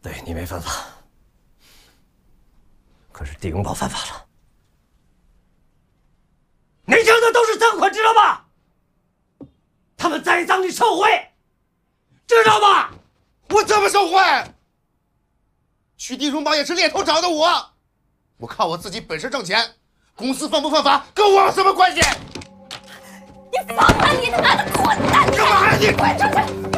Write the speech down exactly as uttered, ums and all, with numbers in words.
对你没犯法，可是地永宝犯法了。你挣的都是赃款，知道吧？他们栽赃你受贿，知道吧？ 我怎么受贿？取地荣宝也是猎头找的我，我靠我自己本事挣钱，公司犯不犯法跟我有什么关系？ 你放了你他妈的混蛋！ 干嘛呀你？ 滚出去！